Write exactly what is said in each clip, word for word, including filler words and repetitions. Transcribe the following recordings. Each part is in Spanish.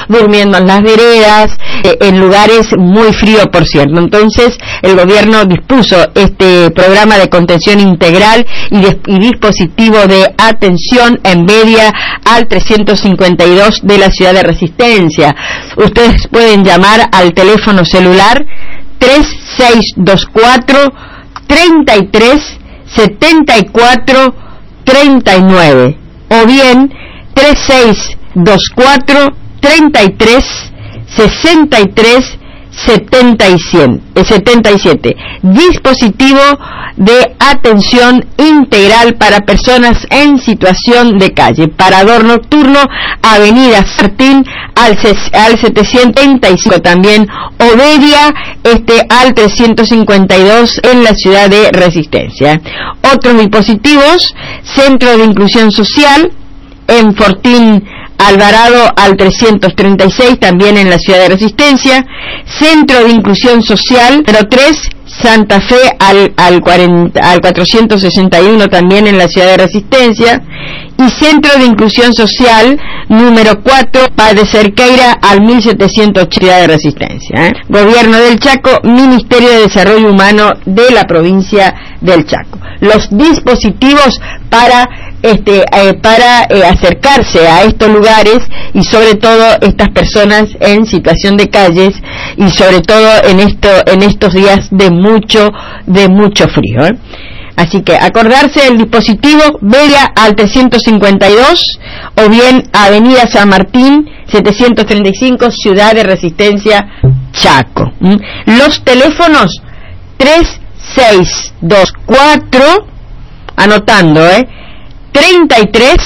durmiendo en las veredas, eh, en lugares muy fríos, por cierto. Entonces, el gobierno dispuso este programa de contención integral y, de, y dispositivo de atención en media al trescientos cincuenta y dos de la ciudad de Resistencia. Ustedes pueden llamar al teléfono celular tres seis dos cuatro, treinta y tres, setenta y cuatro, treinta y nueve o bien tres seis dos cuatro, treinta y tres, sesenta y tres, setenta y siete. Dispositivo de atención integral para personas en situación de calle. Parador nocturno, Avenida Martín al, al setecientos treinta y cinco, también Obedia este al trescientos cincuenta y dos en la ciudad de Resistencia. Otros dispositivos, Centro de Inclusión Social en Fortín Alvarado al trescientos treinta y seis, también en la ciudad de Resistencia. Centro de Inclusión Social número tres, Santa Fe al, al, cuarenta, al cuatrocientos sesenta y uno, también en la ciudad de Resistencia. Y Centro de Inclusión Social número cuatro, Padre Cerqueira al mil setecientos ochenta, ciudad de Resistencia. ¿eh? Gobierno del Chaco, Ministerio de Desarrollo Humano de la provincia del Chaco. Los dispositivos para este eh, para eh, acercarse a estos lugares y sobre todo estas personas en situación de calles y sobre todo en esto en estos días de mucho de mucho frío. ¿eh? Así que acordarse del dispositivo Vega al trescientos cincuenta y dos o bien Avenida San Martín setecientos treinta y cinco, Ciudad de Resistencia, Chaco. ¿Mm? Los teléfonos tres seis dos cuatro, anotando, eh, treinta y tres,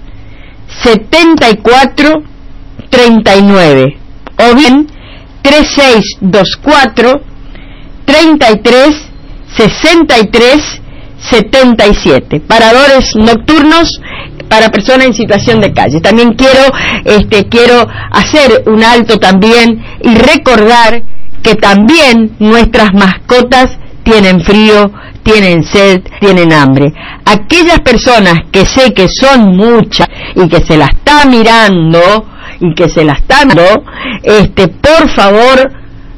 setenta y cuatro, treinta y nueve o bien tres seis dos cuatro, treinta y tres, sesenta y tres, setenta y siete. Paradores nocturnos para personas en situación de calle. También quiero este quiero hacer un alto también y recordar que también nuestras mascotas tienen frío, tienen sed, tienen hambre. Aquellas personas que sé que son muchas y que se la está mirando y que se la están mirando, este por favor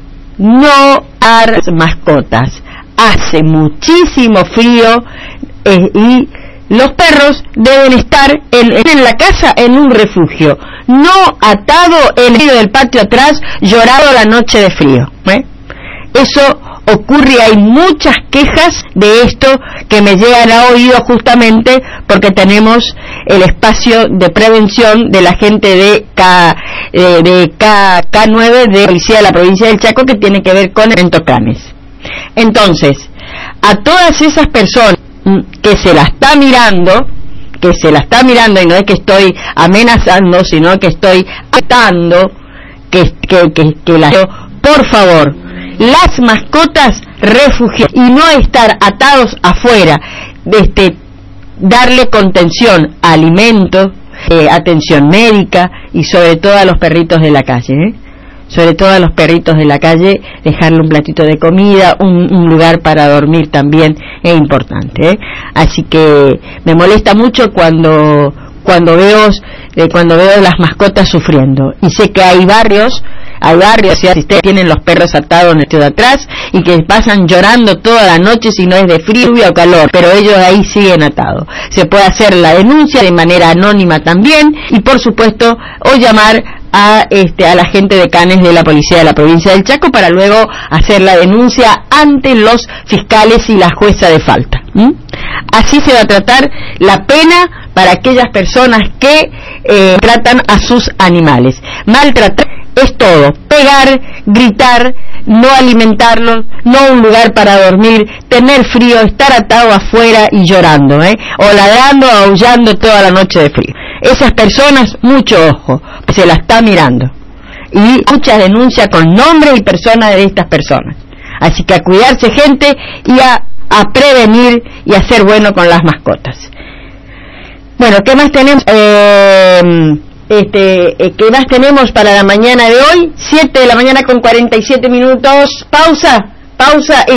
no dar mascotas. Hace muchísimo frío eh, y los perros deben estar en, en la casa en un refugio, no atado en el medio del patio atrás llorando la noche de frío. ¿eh? Eso ocurre, hay muchas quejas de esto que me llegan a oído justamente porque tenemos el espacio de prevención de la gente de K, eh, de K, K nueve de la Policía de la Provincia del Chaco, que tiene que ver con Entocanes. Entonces, a todas esas personas que se la está mirando, que se la está mirando, y no es que estoy amenazando, sino que estoy atando, que, que, que, que la... por favor, las mascotas refugiadas y no estar atados afuera, de este, darle contención, alimento, eh, atención médica y sobre todo a los perritos de la calle, ¿eh? sobre todo a los perritos de la calle, dejarle un platito de comida, un, un lugar para dormir también es importante, ¿eh? Así que me molesta mucho cuando cuando veo eh, cuando veo las mascotas sufriendo, y sé que hay barrios hay barrios que tienen los perros atados en el techo de atrás y que pasan llorando toda la noche si no es de frío o calor, pero ellos ahí siguen atados. Se puede hacer la denuncia de manera anónima también, y por supuesto o llamar a este a la gente de canes de la Policía de la Provincia del Chaco para luego hacer la denuncia ante los fiscales y la jueza de falta. ¿Mm? Así se va a tratar la pena para aquellas personas que eh, tratan a sus animales. Maltratar es todo: pegar, gritar, no alimentarlos, no un lugar para dormir, tener frío, estar atado afuera y llorando, ¿eh? o ladrando, aullando toda la noche de frío. Esas personas, mucho ojo, se la está mirando, y muchas denuncias con nombres y personas de estas personas. Así que a cuidarse, gente, y a, a prevenir y a ser bueno con las mascotas. Bueno, ¿qué más tenemos? Eh, este, eh, ¿qué más tenemos para la mañana de hoy? siete de la mañana con cuarenta y siete minutos. Pausa, pausa.